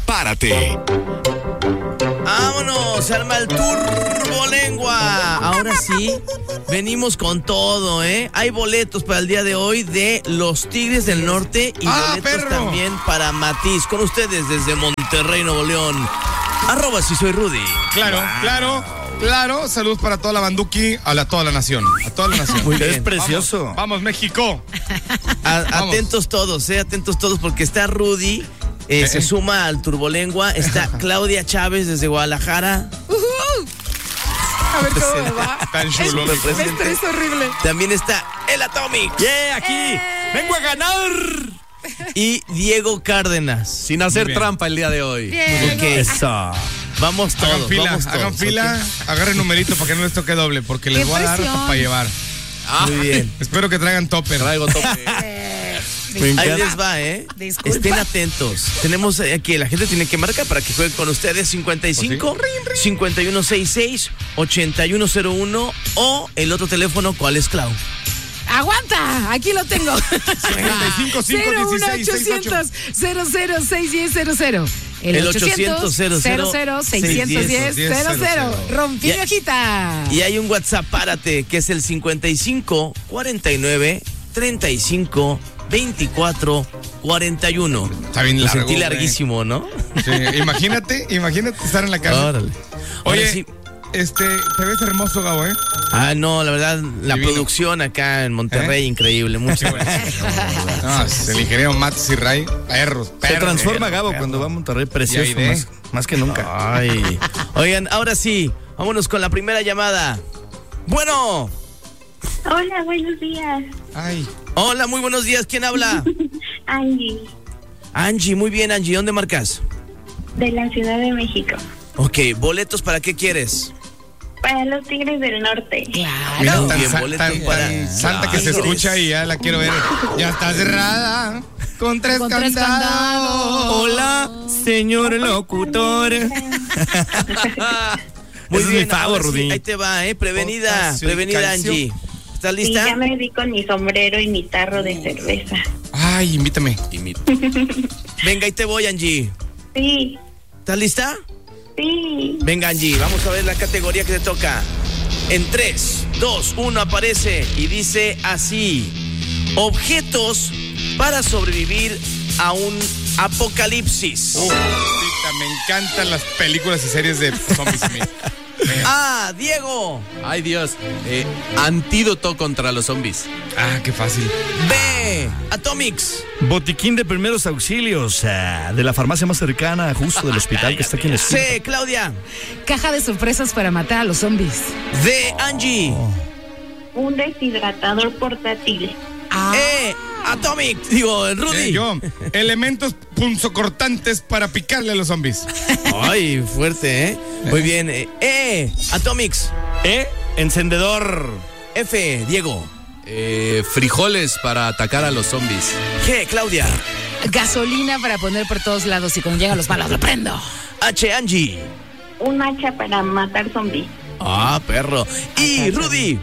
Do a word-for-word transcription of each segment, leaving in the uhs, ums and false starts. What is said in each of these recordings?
Párate. Vámonos, se arma el Turbolengua. Ahora sí, venimos con todo, ¿eh? Hay boletos para el día de hoy de los Tigres del Norte y ¡Ah, boletos perro! también para Matiz. Con ustedes desde Monterrey, Nuevo León. Arroba si soy Rudy. Claro, Wow. claro, claro. Saludos para toda la banduki, a la, toda la nación. A toda la nación. Muy bien. Es precioso. Vamos, vamos, México. A- Vamos. atentos todos, eh, atentos todos, porque está Rudy, eh, Eh, se eh. suma al Turbolengua, está Claudia Chávez desde Guadalajara, A ver cómo me va. Tan chulo. Me estrés horrible. también está el Atomic ¡Yeah! Aquí. Vengo a ganar. y Diego Cárdenas. Sin hacer Muy bien. trampa el día de hoy. Bien. Ok, Eso. vamos todos, Hagan fila, vamos todos. hagan fila, agarren numerito para que no les toque doble, porque les ¡Qué voy a dar presión! para llevar. ok. Muy bien. Espero que traigan topper. Traigo tope. Eh, Me Ahí encanta. les va, ¿eh? Disculpa. Estén atentos. Tenemos eh, aquí, la gente tiene que marcar para que juegue con ustedes cincuenta y cinco, cincuenta y uno sesenta y seis, ochenta y uno cero uno o el otro teléfono, ¿cuál es, Clau? Aguanta, aquí lo tengo. cincuenta y cinco, cinco, cero uno dieciséis, sesenta y ocho. ochocientos cero cero seis uno cero cero. El ochocientos cero cero seis uno cero cero. Rompí Ya. hojita. Y hay un WhatsApp, párate, que es el cincuenta y cinco, cuarenta y nueve, treinta y cinco, veinticuatro, cuarenta y uno. Está bien Lo largo, sentí güey. larguísimo, ¿no? Sí, imagínate, imagínate estar en la casa. Órale. Ahora Oye, sí. este, te ves hermoso, Gabo, ¿eh? Ah, no, la verdad, la Divino. producción acá en Monterrey, increíble. Muchas gracias. No, es el ingeniero Matos y Ray, perros, Se perros. transforma Gabo perros. cuando va a Monterrey Y precioso. ahí de- Más, más que nunca. Ay. Oigan, ahora sí, vámonos con la primera llamada. Bueno, Hola, buenos días. Ay, hola, muy buenos días. ¿Quién habla? Angie, Angie, muy bien, Angie. ¿Dónde marcas? de la Ciudad de México. Ok, boletos, ¿para qué quieres? Para los Tigres del Norte. mira, Claro. tan, bien, sa- boleto tan- para- tan santa que se Tigres. escucha y ya la quiero ver. Ya está cerrada con tres Con tres candados. candados. Hola, señor locutor. Muy Ese es mi favo, ahora sí, Rudín. ahí te va, ¿eh? Prevenida, Potasio y prevenida, calcio. Angie. ¿Estás Y lista? ya me vi con mi sombrero y mi tarro de cerveza. Ay, invítame. Venga, ahí te voy, Angie. Sí, ¿Estás lista? sí. Venga, Angie, vamos a ver la categoría que te toca. En tres, dos, uno aparece y dice así: objetos para sobrevivir a un apocalipsis. Uh, tita, me encantan las películas y series de zombies. a mí. Ah, Diego. Ay, Dios. Eh, antídoto contra los zombies. Ah, qué fácil. B, Atomics. Botiquín de primeros auxilios ah, de la farmacia más cercana, justo del hospital que está aquí en la esquina. C, Claudia. Caja de sorpresas para matar a los zombies. D, Angie. Un deshidratador portátil. Ah. E, Atomic. Digo, Rudy. Eh, yo, elementos punzocortantes para picarle a los zombies. Ay, fuerte, ¿eh? Muy bien. Eh, E, Atomics. ¿Eh? Encendedor. F, Diego. Eh, frijoles para atacar a los zombies. G, Claudia. Gasolina para poner por todos lados y cuando llegan los malos lo prendo. H, Angie. Un hacha para matar zombies. Ah, perro. Y Rudy.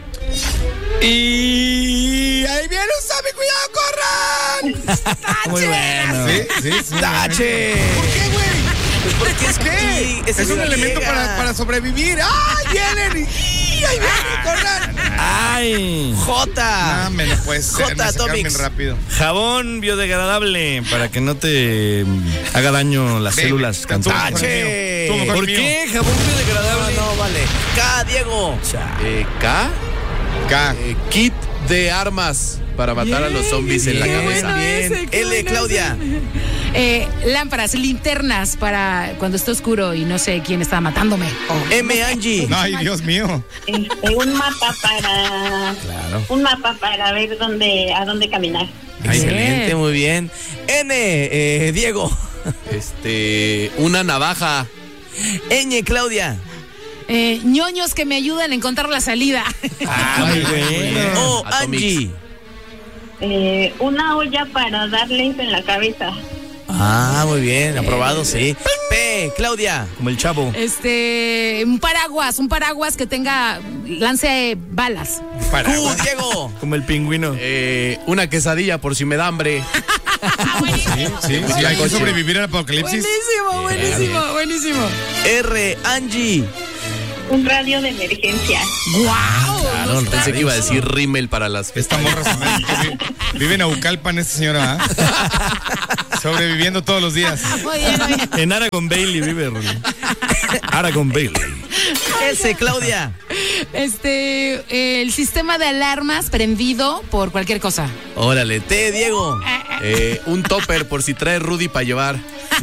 Y ahí viene un zombie, cuidado, corran. Muy bueno. Sí, sí, sí. Tache. ¿Por qué, güey? Pues porque es ¿Qué? que Es un elemento para, para sobrevivir. ¡Ay, vienen! ¡Y ahí vienen! ¡Corran! Ay. J. Ah, me no puede ser. J, me sacaron Atomics. bien rápido. Jabón biodegradable para que no te mm, haga daño las Ve, células ve, cansantes. Tache. Tú mejor ¿Por mío. qué jabón biodegradable? No, no, vale. K, Diego. Eh, K. K. Eh, kit de armas para matar a los zombies en la Bien, cabeza. bien. ese, qué L, bueno Claudia. Eh, lámparas, linternas para cuando esté oscuro y no sé quién está matándome. M, Angie. Ay, Dios mío. Este, un mapa para. Claro. Un mapa para ver dónde, a dónde caminar. Excelente, Bien. muy bien. N, eh, Diego. Este, una navaja. Ñ, Claudia. Eh, ñoños que me ayudan a encontrar la salida. Ah, muy bueno. O, Atomics. Angie. Eh, una olla para darles en la cabeza. Ah, muy bien, aprobado, sí. P, Claudia. Como el chavo. Este, un paraguas, un paraguas que tenga, lance balas. Q, Diego. Como el pingüino. Eh, una quesadilla por si me da hambre. Sí, sí, sí, hay que sobrevivir al apocalipsis. Buenísimo, buenísimo, buenísimo. R, Angie. Un radio de emergencia. ¡Guau! Claro, no pensé que iba a decir rímel para las Esta morra se vive en Aucalpan esta señora, ¿eh? Sobreviviendo todos los días. Muy bien, muy bien. En Aragon Bailey vive, Rudy. Aragon Bailey. S, Claudia. Este, el sistema de alarmas prendido por cualquier cosa. Órale, T, Diego. Eh, un topper por si trae Rudy para llevar.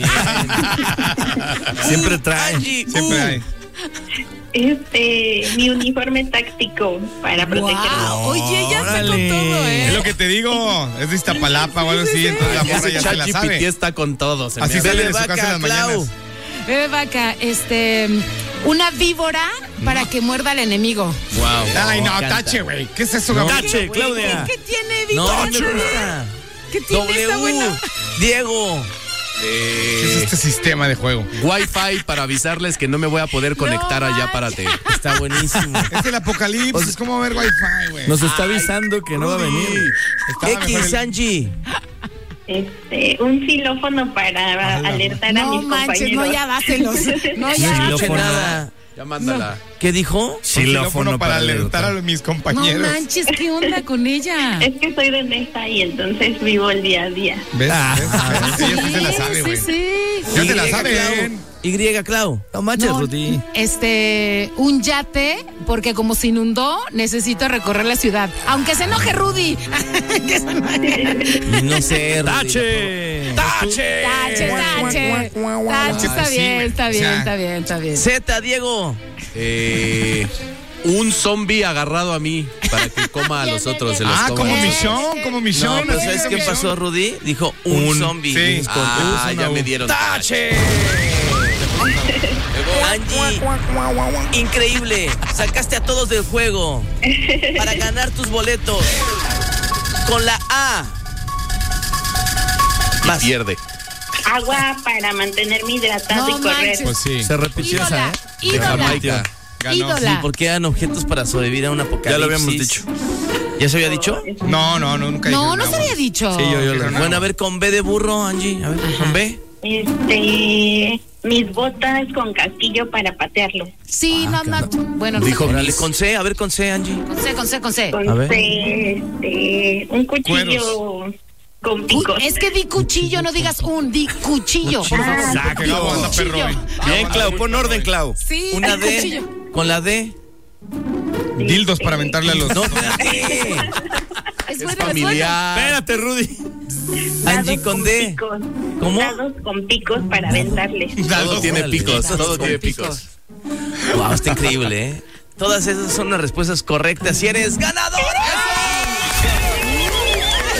Siempre trae. Angie, Siempre U. hay. Este, mi uniforme táctico para protegerme. Wow. Oye, ya está con Órale. todo, ¿eh? Es lo que te digo, es de Iztapalapa o algo así, entonces la morra Ese ya se la ChatGPT sabe. está con todos. Así se me sale hace. de su casa en las Vaca, Clau. mañanas. Bebe vaca, este, una víbora para que muerda al enemigo. Wow. Ay, no, Me encanta. tache, güey. ¿Qué es eso, No, güey? Tache, Claudia. ¿Qué tiene No, víbora? no me gusta. ¿Qué tiene esta buena? W, Diego. ¿Qué es Eh, este sistema de juego? Wi-Fi para avisarles que no me voy a poder conectar allá para te. Está buenísimo. Es el apocalipsis, ¿cómo va a haber wifi, güey? Nos está avisando que no va a venir. Estaba mejor X, el- Angie. Este, un xilófono para alertar a No mis manches, compañeros. no, ya dáselos. No, ya No escuché Xilófono. nada. Ya mándala. ¿Qué dijo? Un xilófono para alertar a mis No compañeros. manches, ¿qué onda con ella? Es que soy de mesa y entonces vivo el día a día. ¿Ves? ¿Ves? ¿Ves? Ella sí se la sabe, sí, güey. sí. Ya se la Y, saben. Clau. Y, Clau. No manches, No, Rudy. este, un yate, porque como se inundó, necesito recorrer la ciudad. Aunque se enoje Rudy. Que se enoje. No sé, Rudy. ¡Tache! ¡Tache! Tache, tache. Tache, está Sí, bien, güey. está O bien, sea, está bien, está bien. Z, Diego. Eh, un zombie agarrado a mí para que coma a los otros. Se los Ah, coma. como Eh, misión, como No, misión. pero así ¿sabes es qué misión. pasó, Rudy? Dijo un, Un- zombie. sí. Ah, Con- ya con- me dieron. ¡Tache! Angie, increíble. Sacaste a todos del juego para ganar tus boletos. Con la A. Y Vas. pierde. Agua para mantenerme hidratado No y correr. manches. Pues sí. Se repitió esa, Ídola, ¿eh? De ídola, Jamaica. Ganó. ídola. Sí, porque eran objetos para sobrevivir a un apocalipsis. Ya lo habíamos dicho. ¿Ya se había dicho? No, no, no, nunca No, dijeron no se agua. había dicho. Sí, yo, yo lo No. Bueno, a ver, con B de burro, Angie. A ver, con B. Este, mis botas con casquillo para patearlo. Sí, no, no. Bueno, no Dijo sé. Órale, con C, a ver, con C, Angie. Con C, con C, con C. Con A ver. este, un cuchillo con Uy, picos. es que di cuchillo, no digas un, di cuchillo, por favor. Porque Gabo anda perro hoy. Bien, Clau, pon orden, Clau. Sí, Una di D. cuchillo. Con la D. Dildos para aventarle a los... No, espérate. Es Es bueno, es bueno. familiar. Espérate, Rudy. Angie, Dados con D. picos. ¿Cómo? Dados con picos para aventarles. Todo tiene Órale. picos. Todo Con tiene picos. picos. Wow, está increíble, ¿eh? Todas esas son las respuestas correctas y eres ganadora.